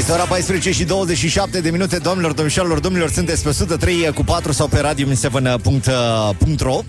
Este ora 14 și 27 de minute, domnilor, domnișoarelor, domnilor, sunteți pe 103.4 sau pe radio7.ro.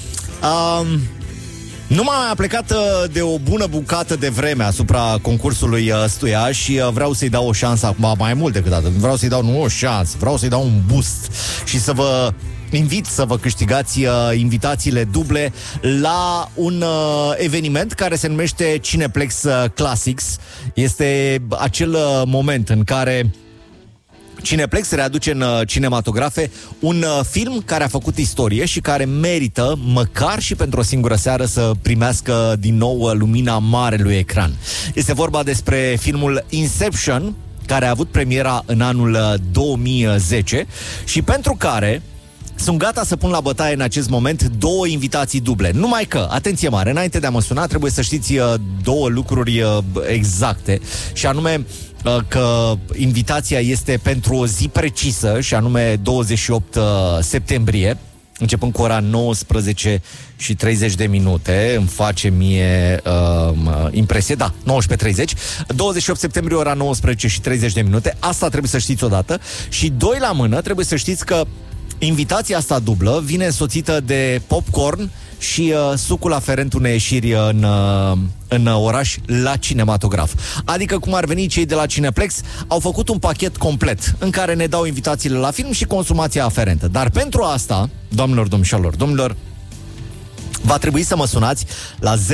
Nu m-am plecat de o bună bucată de vreme asupra concursului Stuia și vreau să-i dau o șansă acum, mai mult decât atât. Vreau să-i dau nu o șansă, vreau să-i dau un boost și să vă invit să vă câștigați invitațiile duble la un eveniment care se numește Cineplex Classics. Este acel moment în care Cineplex readuce în cinematografe un film care a făcut istorie și care merită, măcar și pentru o singură seară, să primească din nou lumina marelui ecran. Este vorba despre filmul Inception, care a avut premiera în anul 2010 și pentru care sunt gata să pun la bătaie în acest moment două invitații duble. Numai că, atenție mare, înainte de a mă suna, trebuie să știți două lucruri exacte, și anume că invitația este pentru o zi precisă, și anume 28 septembrie, începând cu ora 19 și 30 de minute. Îmi face mie impresie, da, 19:30. 28 septembrie, ora 19 și 30 de minute. Asta trebuie să știți odată. Și doi la mână, trebuie să știți că invitația asta dublă vine însoțită de popcorn și sucul aferent unei ieșiri în oraș la cinematograf. Adică, cum ar veni, cei de la Cineplex au făcut un pachet complet în care ne dau invitațiile la film și consumația aferentă. Dar pentru asta, doamnelor, domnișoarelor, domnilor, va trebui să mă sunați la 03162000707.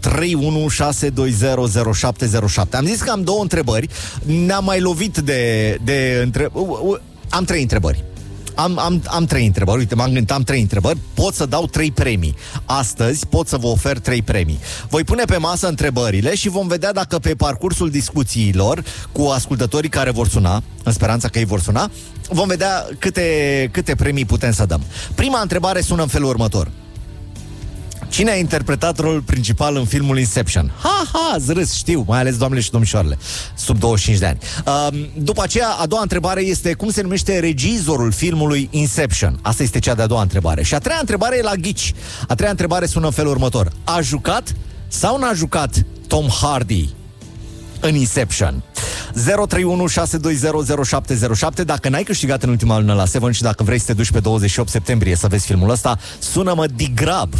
Am zis că am două întrebări. Ne-am mai lovit am trei întrebări. Am trei întrebări. Uite, m-am gândit, am trei întrebări. Pot să dau 3 premii. Astăzi pot să vă ofer 3 premii. Voi pune pe masă întrebările și vom vedea dacă pe parcursul discuțiilor cu ascultătorii care vor suna, în speranța că ei vor suna, vom vedea câte premii putem să dăm. Prima întrebare sună în felul următor: cine a interpretat rolul principal în filmul Inception? Zrâs, știu, mai ales doamnele și domnișoarele sub 25 de ani. După aceea, a doua întrebare este: cum se numește regizorul filmului Inception? Asta este cea de-a doua întrebare. Și a treia întrebare e la ghici. A treia întrebare sună în felul următor: a jucat sau n-a jucat Tom Hardy în Inception? 03162000707. Dacă n-ai câștigat în ultima lună la Seven și dacă vrei să te duci pe 28 septembrie să vezi filmul ăsta, sună-mă de grab.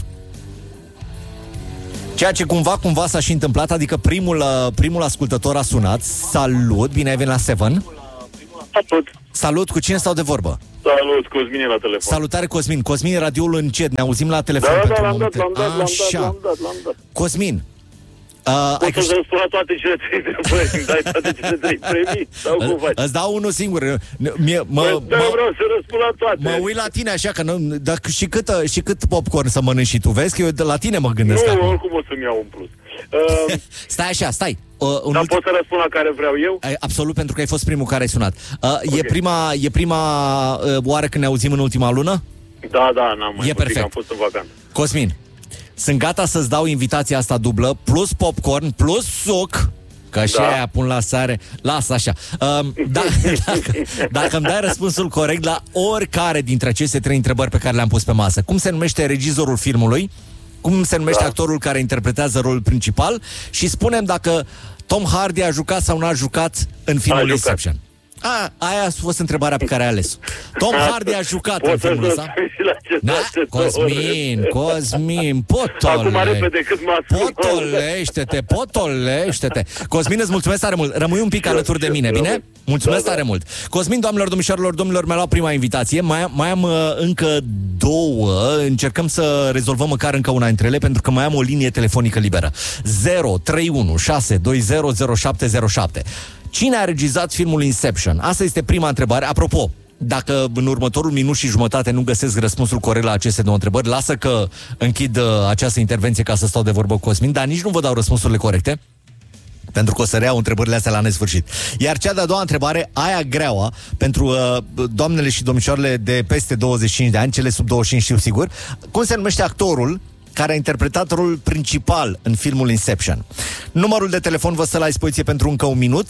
Ceea ce cumva s-a și întâmplat, adică primul ascultător a sunat. Salut, bine ai venit la Seven. Salut, cu cine stau de vorbă? Salut, Cosmin e la telefon. Salutare, Cosmin. Cosmin, radioul încet, ne auzim la telefon. Da, l-am dat. Cosmin, poți să răspund la toate cele 3 întrebări. Îmi dai toate cele 3 premii? Sau cum faci? Îți dau unul singur. Vreau să răspund la toate. Mă uit la tine așa, că și cât popcorn să mănânci și tu, vezi că eu de la tine mă gândesc. Nu, oricum o să-mi iau un plus. Stai așa. Dar pot să răspund la care vreau eu? Absolut, pentru că ai fost primul care ai sunat. Okay. E prima oară când ne auzim în ultima lună? Da, n-am mai perfect. Am fost în vacanță. Cosmin, sunt gata să-ți dau invitația asta dublă, plus popcorn, plus suc, că și aia pun la sare. Lasă așa. Dacă îmi dai răspunsul corect la oricare dintre aceste 3 întrebări pe care le-am pus pe masă: cum se numește regizorul filmului, cum se numește actorul care interpretează rolul principal, și spunem dacă Tom Hardy a jucat sau n-a jucat în filmul Inception. Aia a fost întrebarea pe care ai ales. Tom Hardy a jucat în filmul ăsta? Cosmin, potolește-te. Cosmin, îți mulțumesc tare mult. Rămâi un pic alături de mine, bine? Mulțumesc tare mult. Cosmin, doamnelor, domnișoarelor, domnilor, mi-a luat prima invitație. Mai am încă 2. Încercăm să rezolvăm măcar încă una dintre ele, pentru că mai am o linie telefonică liberă. 03162000707. Cine a regizat filmul Inception? Asta este prima întrebare. Apropo, dacă în următorul minut și jumătate nu găsesc răspunsul corect la aceste 2 întrebări, lasă că închid această intervenție ca să stau de vorbă cu Cosmin, dar nici nu vă dau răspunsurile corecte, pentru că o să reiau întrebările astea la nesfârșit. Iar cea de-a doua întrebare, aia greaua, pentru doamnele și domnișoarele de peste 25 de ani, cele sub 25 știu sigur: cum se numește actorul care a interpretat rolul principal în filmul Inception? Numărul de telefon vă stă la dispoziție pentru încă un minut: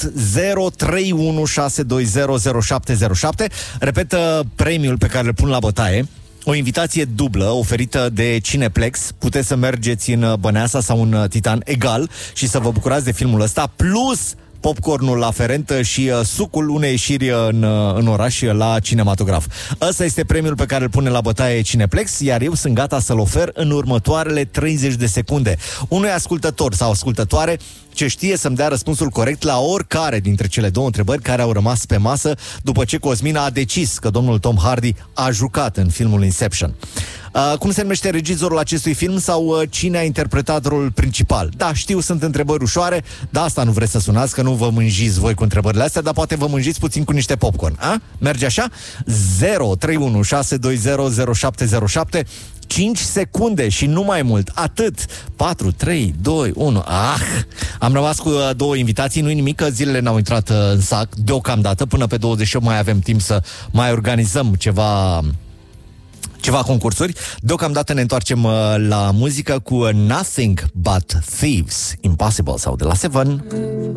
03162000707. Repetă premiul pe care îl pun la bătaie: o invitație dublă oferită de Cineplex. Puteți să mergeți în Băneasa sau în Titan Egal și să vă bucurați de filmul ăsta, plus popcornul aferent și sucul unei ieșiri în oraș la cinematograf. Ăsta este premiul pe care îl pune la bătaie Cineplex, iar eu sunt gata să-l ofer în următoarele 30 de secunde. Unui ascultător sau ascultătoare ce știe să-mi dea răspunsul corect la oricare dintre cele două întrebări care au rămas pe masă după ce Cosmina a decis că domnul Tom Hardy a jucat în filmul Inception. Cum se numește regizorul acestui film sau cine a interpretat rolul principal? Da, știu, sunt întrebări ușoare, dar asta nu vreți să sunați, că nu vă mânjiți voi cu întrebările astea, dar poate vă mânjiți puțin cu niște popcorn. A? Merge așa? 031 620 0707. 5 secunde și nu mai mult. Atât. 4, 3, 2, 1. Am rămas cu două invitații. Nu-i nimic, că zilele n-au intrat în sac deocamdată. Până pe 28 mai avem timp să mai organizăm ceva concursuri. Deocamdată ne întoarcem la muzică cu Nothing But Thieves, Impossible sau de la Seven.